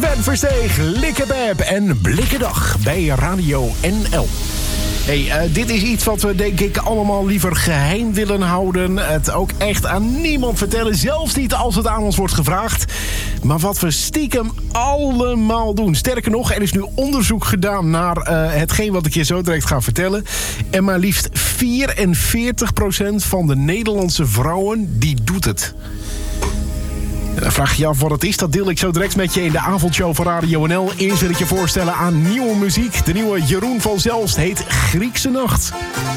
Sven Versteeg, Likkebeb en Blikkendag bij Radio NL. Hey, dit is iets wat we denk ik allemaal liever geheim willen houden. Het ook echt aan niemand vertellen, zelfs niet als het aan ons wordt gevraagd. Maar wat we stiekem allemaal doen. Sterker nog, er is nu onderzoek gedaan naar hetgeen wat ik je zo direct ga vertellen. En maar liefst 44% van de Nederlandse vrouwen die doet het. Dan vraag je je af wat het is. Dat deel ik zo direct met je in de avondshow van Radio NL. Eerst wil ik je voorstellen aan nieuwe muziek. De nieuwe Jeroen van Zelst heet Griekse Nacht.